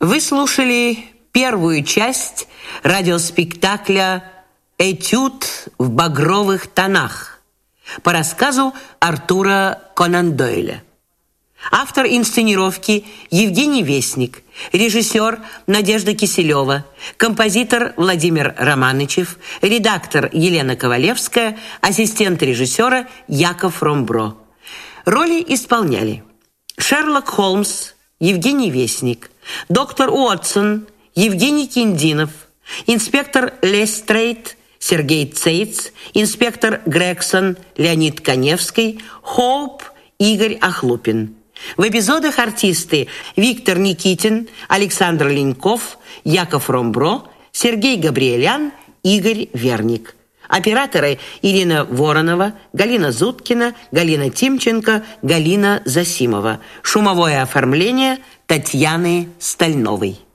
Вы слушали первую часть радиоспектакля «Этюд в багровых тонах» по рассказу Артура Конан Дойля. Автор инсценировки Евгений Весник, режиссер Надежда Киселева, композитор Владимир Романычев, редактор Елена Ковалевская, ассистент режиссера Яков Ромбро. Роли исполняли Шерлок Холмс Евгений Весник, доктор Уотсон Евгений Киндинов, инспектор Лестрейд Сергей Цейц, инспектор Грегсон Леонид Коневский, Хоуп Игорь Охлупин. В эпизодах артисты Виктор Никитин, Александр Леньков, Яков Ромбро, Сергей Габриэлян, Игорь Верник. Операторы Ирина Воронова, Галина Зуткина, Галина Тимченко, Галина Засимова. Шумовое оформление Татьяны Стальновой.